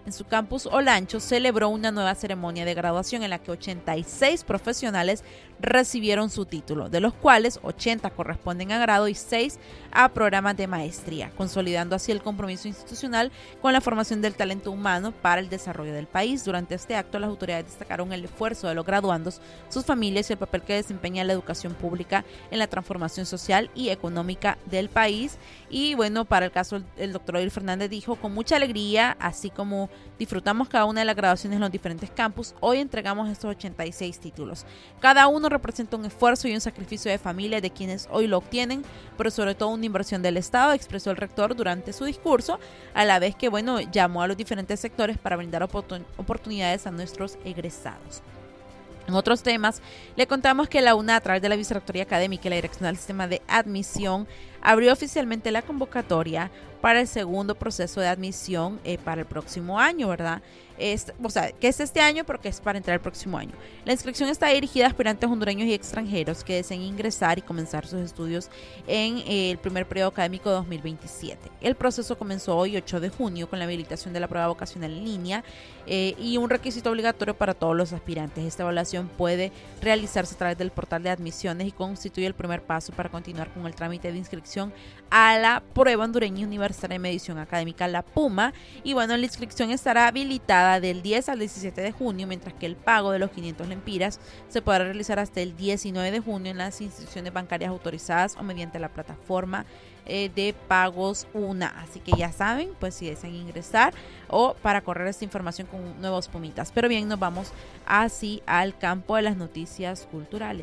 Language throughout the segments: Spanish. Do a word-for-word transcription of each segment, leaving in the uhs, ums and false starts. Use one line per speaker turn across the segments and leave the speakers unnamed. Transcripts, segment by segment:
en su campus Olancho, celebró una nueva ceremonia de graduación en la que ochenta y seis profesionales recibieron su título, de los cuales ochenta corresponden a grado y seis a programas de maestría, consolidando así el compromiso institucional con la formación del talento humano para el desarrollo del país. Durante este acto, las autoridades destacaron el esfuerzo de los graduandos, sus familias y el papel que desempeña la educación pública en la transformación social y económica del país. Y bueno, para el caso, el doctor Odil Fernández dijo: con mucha alegría, así como disfrutamos cada una de las graduaciones en los diferentes campus, hoy entregamos estos ochenta y seis títulos. Cada uno representa un esfuerzo y un sacrificio de familia de quienes hoy lo obtienen, pero sobre todo una inversión del Estado, expresó el rector durante su discurso, a la vez que, bueno, llamó a los diferentes sectores para brindar oportun- oportunidades a nuestros egresados. En otros temas, le contamos que la U N A, a través de la Vicerrectoría Académica y la Dirección del Sistema de Admisión, abrió oficialmente la convocatoria para el segundo proceso de admisión eh, para el próximo año, ¿verdad? Es, o sea, que es este año, pero que es para entrar el próximo año. La inscripción está dirigida a aspirantes hondureños y extranjeros que deseen ingresar y comenzar sus estudios en eh, el primer periodo académico dos mil veintisiete. El proceso comenzó hoy, ocho de junio, con la habilitación de la prueba vocacional en línea eh, y un requisito obligatorio para todos los aspirantes. Esta evaluación puede realizarse a través del portal de admisiones y constituye el primer paso para continuar con el trámite de inscripción a la prueba hondureña universitaria de medición académica, la PUMA. Y bueno, la inscripción estará habilitada del diez al diecisiete de junio, mientras que el pago de los quinientos lempiras se podrá realizar hasta el diecinueve de junio en las instituciones bancarias autorizadas o mediante la plataforma eh, de pagos U N A. Así que ya saben, pues si desean ingresar o para correr esta información con nuevos pumitas. Pero bien, nos vamos así al campo de las noticias culturales.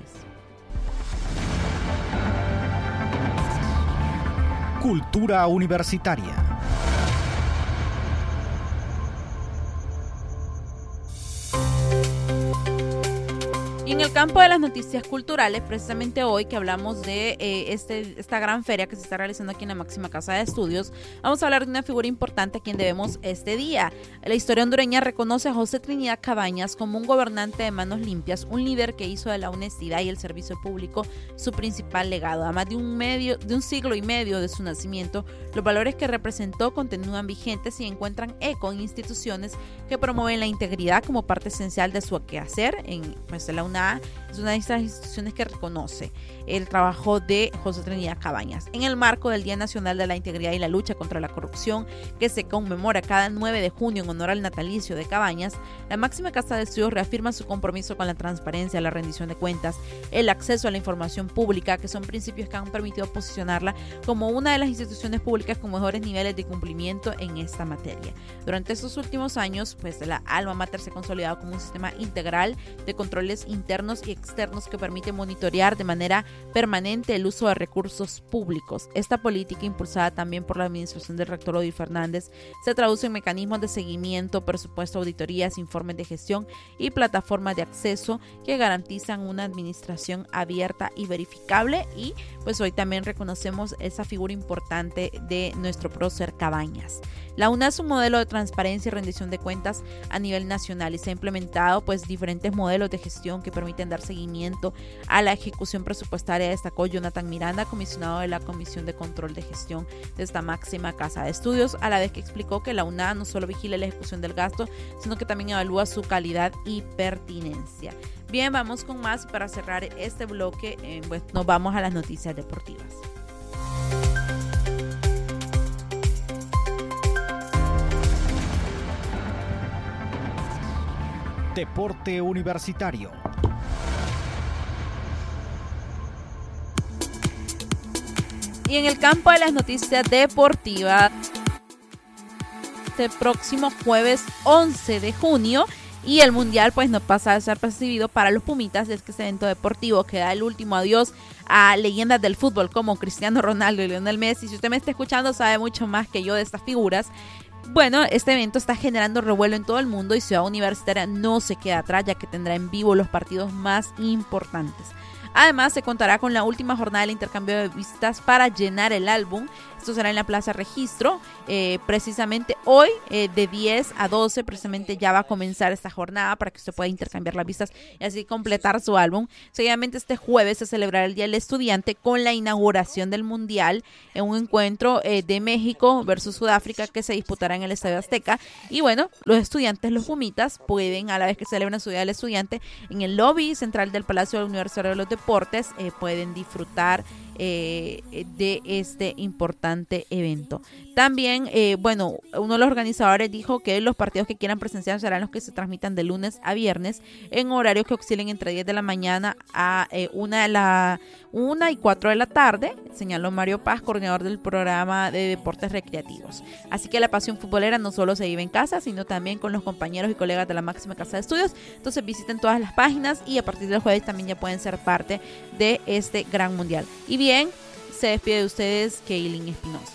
Cultura universitaria.
Y en el campo de las noticias culturales, precisamente hoy que hablamos de eh, este, esta gran feria que se está realizando aquí en la máxima casa de estudios, vamos a hablar de una figura importante a quien debemos este día. La historia hondureña reconoce a José Trinidad Cabañas como un gobernante de manos limpias, un líder que hizo de la honestidad y el servicio público su principal legado. Además de un, medio, de un siglo y medio de su nacimiento, los valores que representó continúan vigentes y encuentran eco en instituciones que promueven la integridad como parte esencial de su quehacer. En pues, la U N A es una de estas instituciones que reconoce el trabajo de José Trinidad Cabañas. En el marco del Día Nacional de la Integridad y la Lucha contra la Corrupción, que se conmemora cada nueve de junio en honor al natalicio de Cabañas, la máxima casa de estudios reafirma su compromiso con la transparencia, la rendición de cuentas, el acceso a la información pública, que son principios que han permitido posicionarla como una de las instituciones públicas con mejores niveles de cumplimiento en esta materia. Durante estos últimos años, pues la Alma Mater se ha consolidado como un sistema integral de controles internos y externos que permite monitorear de manera permanente el uso de recursos públicos. Esta política, impulsada también por la administración del rector Odil Fernández, se traduce en mecanismos de seguimiento, presupuesto, auditorías, informes de gestión y plataformas de acceso que garantizan una administración abierta y verificable. Y pues hoy también reconocemos esa figura importante de nuestro prócer Cabañas. La U N A es un modelo de transparencia y rendición de cuentas a nivel nacional y se ha implementado pues diferentes modelos de gestión que permiten dar seguimiento a la ejecución presupuestaria, destacó Jonathan Miranda, comisionado de la Comisión de Control de Gestión de esta máxima casa de estudios, a la vez que explicó que la U N A no solo vigila la ejecución del gasto, sino que también evalúa su calidad y pertinencia. Bien, vamos con más. Para cerrar este bloque, eh, pues nos vamos a las noticias deportivas.
Deporte universitario.
Y en el campo de las noticias deportivas, este próximo jueves once de junio, y el mundial pues no pasa de ser percibido para los Pumitas, es que este evento deportivo que da el último adiós a leyendas del fútbol como Cristiano Ronaldo y Lionel Messi. Si usted me está escuchando, sabe mucho más que yo de estas figuras. Bueno, este evento está generando revuelo en todo el mundo y Ciudad Universitaria no se queda atrás, ya que tendrá en vivo los partidos más importantes. Además, se contará con la última jornada del intercambio de vistas para llenar el álbum Esto será en la Plaza Registro. Eh, precisamente hoy, eh, de diez a doce, precisamente ya va a comenzar esta jornada para que usted pueda intercambiar las vistas y así completar su álbum. Seguidamente este jueves se celebrará el Día del Estudiante con la inauguración del Mundial en un encuentro eh, de México versus Sudáfrica que se disputará en el Estadio Azteca. Y bueno, los estudiantes, los Pumitas, pueden, a la vez que celebran su Día del Estudiante, en el lobby central del Palacio Universitario de los Deportes, eh, pueden disfrutar Eh, de este importante evento. También, eh, bueno, uno de los organizadores dijo que los partidos que quieran presenciar serán los que se transmitan de lunes a viernes en horarios que oscilen entre diez de la mañana a eh, una de la una y cuatro de la tarde, señaló Mario Paz, coordinador del programa de deportes recreativos. Así que la pasión futbolera no solo se vive en casa, sino también con los compañeros y colegas de la máxima casa de estudios. Entonces visiten todas las páginas y a partir del jueves también ya pueden ser parte de este gran mundial. Y bien, se despide de ustedes Kaylin Espinosa.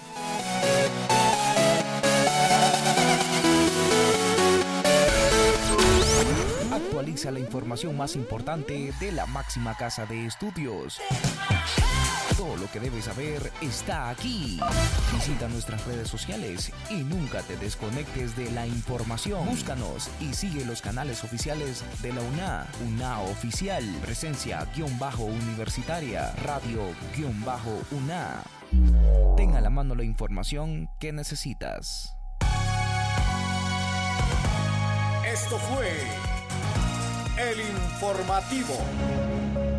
Actualiza la información más importante de la máxima casa de estudios. Todo lo que debes saber está aquí. Visita nuestras redes sociales y nunca te desconectes de la información. Búscanos y sigue los canales oficiales de la U N A. U N A Oficial, presencia guión bajo universitaria, radio guión bajo U N A. Ten a la mano la información que necesitas.
Esto fue El Informativo.